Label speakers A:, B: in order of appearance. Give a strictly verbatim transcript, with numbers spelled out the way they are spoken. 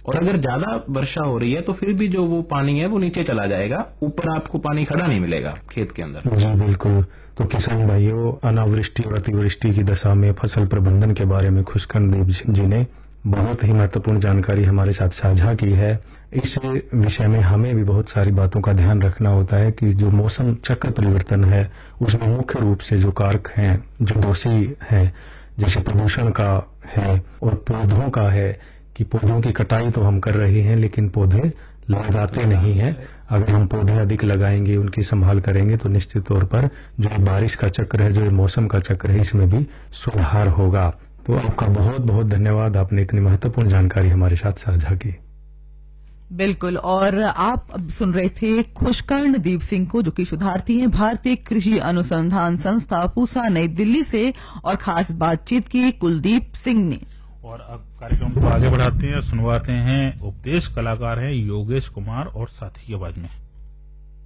A: और अगर ज्यादा वर्षा हो रही है तो फिर भी जो वो पानी है वो नीचे चला जाएगा, ऊपर आपको पानी खड़ा नहीं मिलेगा खेत के अंदर।
B: जी बिल्कुल। तो किसान भाइयों, अनावृष्टि और अतिवृष्टि की दशा में फसल प्रबंधन के बारे में खुशकर्ण देव जी ने बहुत ही महत्वपूर्ण जानकारी हमारे साथ साझा की है। इस विषय में हमें भी बहुत सारी बातों का ध्यान रखना होता है कि जो मौसम चक्र परिवर्तन है उसमें मुख्य रूप से जो कारक हैं, जो दोषी हैं, जैसे प्रदूषण का है और पौधों का है कि पौधों की कटाई तो हम कर रहे हैं लेकिन पौधे लगाते नहीं हैं। अगर हम पौधे अधिक लगाएंगे, उनकी संभाल करेंगे तो निश्चित तौर पर जो बारिश का चक्र है, जो मौसम का चक्र है, इसमें भी सुधार होगा। तो आपका बहुत बहुत धन्यवाद, आपने इतनी महत्वपूर्ण जानकारी हमारे साथ साझा की।
C: बिल्कुल। और आप अब सुन रहे थे खुशकर्ण दीप सिंह को, जो कि शोधार्थी हैं भारतीय कृषि अनुसंधान संस्था पूसा नई दिल्ली से, और खास बातचीत की कुलदीप सिंह ने।
D: और अब कार्यक्रम को आगे बढ़ाते हैं, सुनवाते हैं उपदेश कलाकार हैं योगेश कुमार और साथी की आवाज में।